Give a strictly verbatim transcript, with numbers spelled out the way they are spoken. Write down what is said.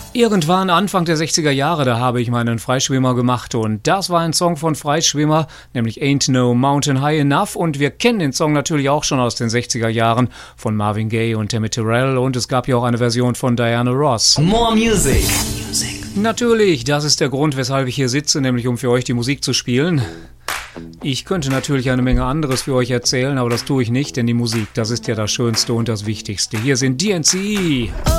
Irgendwann Anfang der sechziger Jahre, da habe ich meinen Freischwimmer gemacht und das war ein Song von Freischwimmer, nämlich Ain't No Mountain High Enough, und wir kennen den Song natürlich auch schon aus den sechziger Jahren von Marvin Gaye und Tammy Terrell, und es gab ja auch eine Version von Diana Ross. More Music. Natürlich, das ist der Grund, weshalb ich hier sitze, nämlich um für euch die Musik zu spielen. Ich könnte natürlich eine Menge anderes für euch erzählen, aber das tue ich nicht, denn die Musik, das ist ja das Schönste und das Wichtigste. Hier sind D N C.